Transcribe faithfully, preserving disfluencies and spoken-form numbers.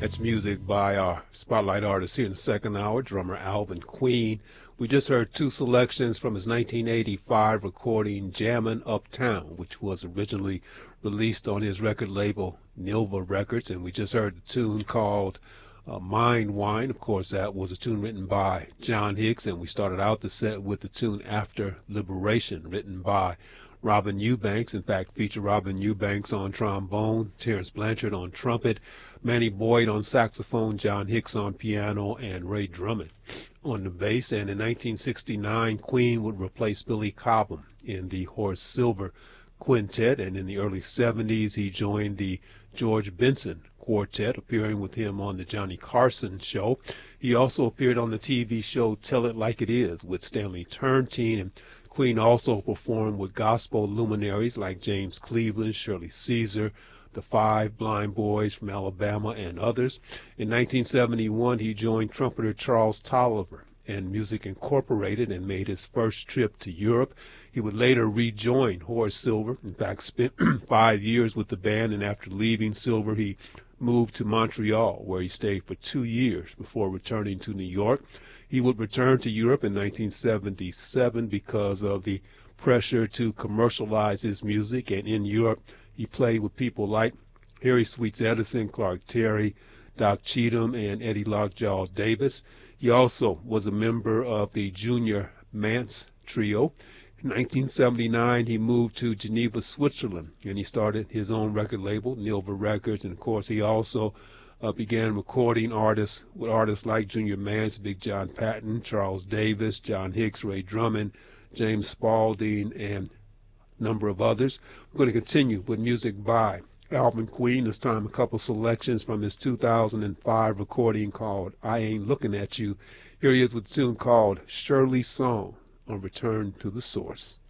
That's music by our spotlight artist here in the second hour, drummer Alvin Queen. We just heard two selections from his nineteen eighty-five recording Jammin' Uptown, which was originally released on his record label Nilva Records, and we just heard the tune called uh, Mind Wine. Of course, that was a tune written by John Hicks, and we started out the set with the tune After Liberation, written by Robin Eubanks. In fact, featured Robin Eubanks on trombone, Terence Blanchard on trumpet, Manny Boyd on saxophone, John Hicks on piano, and Ray Drummond on the bass. And in nineteen sixty-nine, Queen would replace Billy Cobham in the Horace Silver Quintet, and in the early seventies he joined the George Benson Quartet, appearing with him on the Johnny Carson Show. He also appeared on the T V show Tell It Like It Is with Stanley Turrentine, and Queen also performed with gospel luminaries like James Cleveland, Shirley Caesar, the Five Blind Boys from Alabama, and others. In nineteen seventy-one, he joined trumpeter Charles Tolliver and Music Incorporated and made his first trip to Europe. He would later rejoin Horace Silver. In fact, spent five years with the band, and after leaving Silver, he moved to Montreal, where he stayed for two years before returning to New York. He would return to Europe in nineteen seventy-seven because of the pressure to commercialize his music, and in Europe he played with people like Harry Sweets Edison, Clark Terry, Doc Cheatham, and Eddie Lockjaw Davis. He also was a member of the Junior Mance Trio. In nineteen seventy-nine, he moved to Geneva, Switzerland, and he started his own record label, Nilva Records. And of course, he also uh, began recording artists with artists like Junior Mance, Big John Patton, Charles Davis, John Hicks, Ray Drummond, James Spaulding, and a number of others. We're going to continue with music by Alvin Queen. This time a couple selections from his two thousand five recording called I Ain't Looking At You. Here he is with a tune called Shirley's Song on Return to the Source.